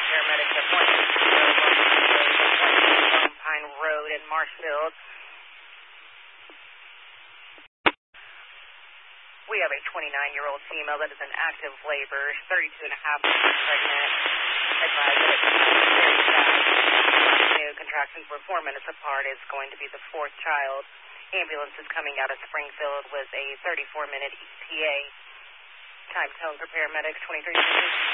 paramedics at 1 Pine Road in Marshfield. We have a 29-year-old female that is in active labor, 32 and a half weeks pregnant. Advised that it's very fast. New contractions were 4 minutes apart. It's going to be the fourth child. Ambulance is coming out of Springfield with a 34-minute ETA. Time tone for paramedics, 23 minutes.